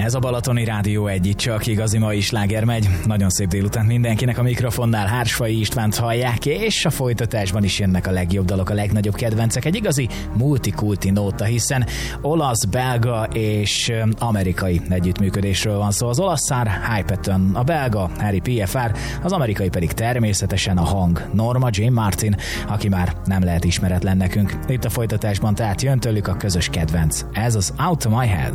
Ez a Balatoni Rádió egy, csak igazi mai sláger megy. Nagyon szép délután mindenkinek, a mikrofonnál Hársfai Istvánt hallják, és a folytatásban is jönnek a legjobb dalok, a legnagyobb kedvencek. Egy igazi multikulti nóta, hiszen olasz, belga és amerikai együttműködésről van szó. Az olasz szár Hypeton, a belga Harry PFR, az amerikai pedig természetesen a hang Norma Jean Martin, aki már nem lehet ismeretlen nekünk. Itt a folytatásban tehát jön tőlük a közös kedvenc. Ez az Out of My Head.